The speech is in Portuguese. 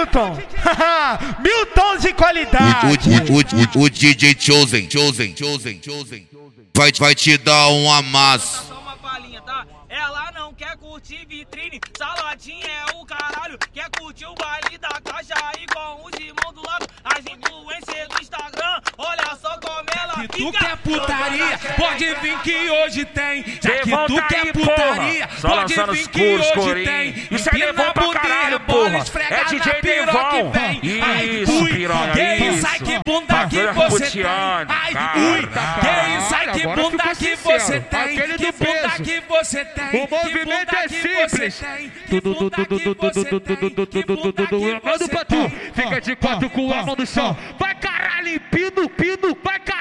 Milton. Milton de qualidade. O DJ Chosen vai te dar um amasso. Só uma palhinha, tá? Ela não quer curtir vitrine, saladinha é o caralho. Quer curtir o baile da caixa aí com os irmãos do lado. As influências do Instagram, olha só como ela Se fica. tu quer putaria, pode vir que hoje tem. Já que Levanta tu quer aí, putaria, porra. Só pode lançando vir os que coros, hoje corinho. tem. Isso é Devon pra caralho, porra. É DJ Devon. Isso, piranha, isso. Sai que bunda que você tem. Ai, ui, que sai que bunda que você tem. Que bunda que você tem. O movimento é simples. Tudo, manda pra tu. Fica de quatro com a mão no chão. Vai caralho, pino, vai caralho.